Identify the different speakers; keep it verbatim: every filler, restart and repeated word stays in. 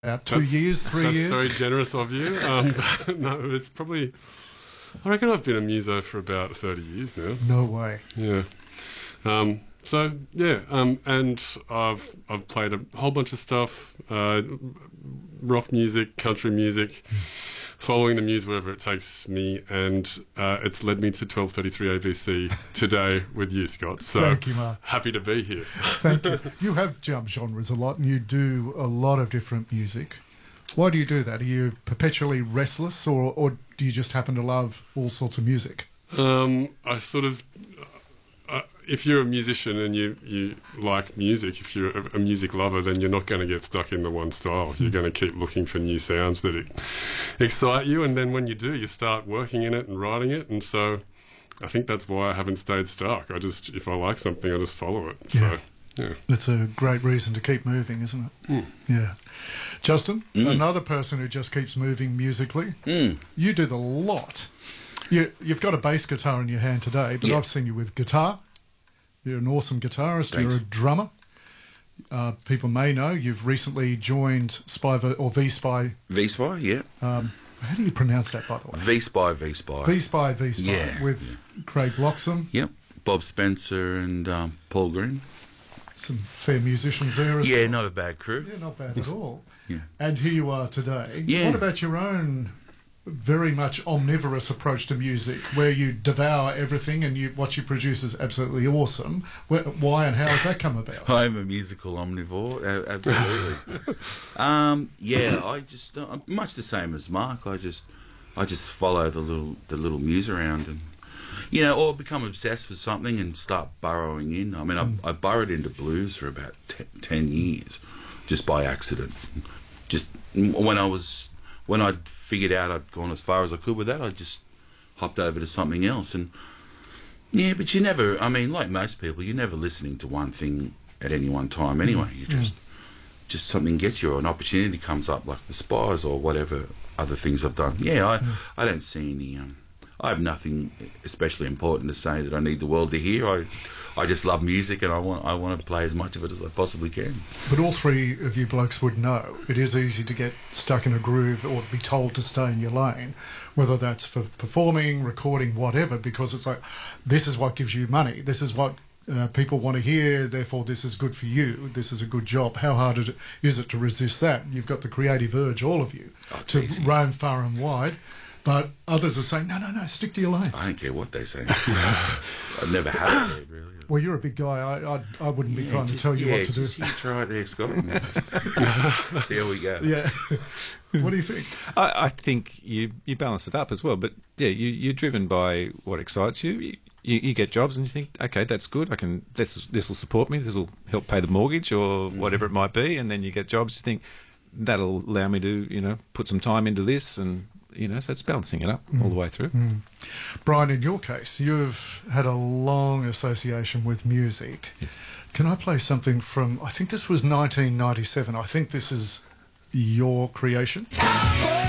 Speaker 1: About two
Speaker 2: That's,
Speaker 1: years, three
Speaker 2: that's
Speaker 1: years?
Speaker 2: very generous of you. Um, no, it's probably... I reckon I've been a muso for about thirty years now.
Speaker 1: No way.
Speaker 2: Yeah. Um, so, yeah, um, and I've I've played a whole bunch of stuff, uh, rock music, country music, following the muse wherever it takes me, and uh, it's led me to twelve thirty-three A B C today with you, Scott. So
Speaker 1: Thank you, Mark.
Speaker 2: Happy to be here.
Speaker 1: Thank you. You have jumped genres a lot and you do a lot of different music. Why do you do that? Are you perpetually restless, or, or do you just happen to love all sorts of music?
Speaker 2: Um, I sort of... Uh, if you're a musician and you, you like music, if you're a, a music lover, then you're not going to get stuck in the one style. You're going to keep looking for new sounds that e- excite you, and then when you do, you start working in it and writing it, and so I think that's why I haven't stayed stuck. I just, if I like something, I just follow it.
Speaker 1: Yeah.
Speaker 2: So, yeah.
Speaker 1: It's a great reason to keep moving, isn't it?
Speaker 2: Mm.
Speaker 1: Yeah. Justin,
Speaker 3: Mm.
Speaker 1: another person who just keeps moving musically.
Speaker 3: Mm.
Speaker 1: You do the lot. You, you've got a bass guitar in your hand today, but
Speaker 3: Yeah.
Speaker 1: I've seen you with guitar. You're an awesome guitarist.
Speaker 3: Thanks.
Speaker 1: You're a drummer. Uh, people may know you've recently joined Spy v- or V-Spy.
Speaker 3: V-Spy, yeah.
Speaker 1: Um, how do you pronounce that, by the way?
Speaker 3: V-Spy, V-Spy.
Speaker 1: V-Spy, V-Spy,
Speaker 3: Yeah,
Speaker 1: with Craig Bloxham.
Speaker 3: Yep. Bob Spencer and um, Paul Green.
Speaker 1: Some fair musicians there as
Speaker 3: Yeah,
Speaker 1: well.
Speaker 3: not a bad crew.
Speaker 1: Yeah, not bad at all.
Speaker 3: Yeah.
Speaker 1: And here you are today.
Speaker 3: Yeah.
Speaker 1: What about your own very much omnivorous approach to music, where you devour everything and you what you produce is absolutely awesome? Where, why and how has that come about?
Speaker 3: I'm a musical omnivore, a- absolutely. um, yeah, I just uh, I'm much the same as Mark. I just I just follow the little the little muse around, and you know, or become obsessed with something and start burrowing in. I mean, I, I burrowed into blues for about t- ten years, just by accident. Just when I was when I'd figured out I'd gone as far as I could with that, I just hopped over to something else. And yeah, but you never. I mean, like most people, you're never listening to one thing at any one time. Anyway, you just just something gets you, or an opportunity comes up, like the Spies or whatever other things I've done. Yeah, I I don't see any. Um, I have nothing especially important to say that I need the world to hear. I, I just love music, and I want I want to play as much of it as I possibly can.
Speaker 1: But all three of you blokes would know it is easy to get stuck in a groove or be told to stay in your lane, whether that's for performing, recording, whatever, because it's like, this is what gives you money, this is what uh, people want to hear, therefore this is good for you, this is a good job. How hard it, is it to resist that? You've got the creative urge, all of you,
Speaker 3: Oh,
Speaker 1: to
Speaker 3: easy.
Speaker 1: roam far and wide. But others are saying, no, no, no, stick to your lane.
Speaker 3: I don't care what they say. I've never had it really.
Speaker 1: Well, you're a big guy. I I, I wouldn't be
Speaker 3: Yeah,
Speaker 1: trying to
Speaker 3: just-
Speaker 1: tell you
Speaker 3: yeah,
Speaker 1: what to do.
Speaker 3: just you try it there, Scott. See how we go.
Speaker 1: Yeah. What do you think?
Speaker 4: I, I think you, you balance it up as well. But yeah, you, you're driven by what excites you. You, you. you get jobs and you think, okay, that's good. I can. This this will support me. This will help pay the mortgage or whatever it might be. And then you get jobs. You think that'll allow me to, you know, put some time into this, and you know, so it's balancing it up all the way through.
Speaker 1: Mm. Brian, in your case, you've had a long association with music.
Speaker 4: Yes.
Speaker 1: Can I play something from, I think this was nineteen ninety-seven. I think this is your creation.
Speaker 5: Oh,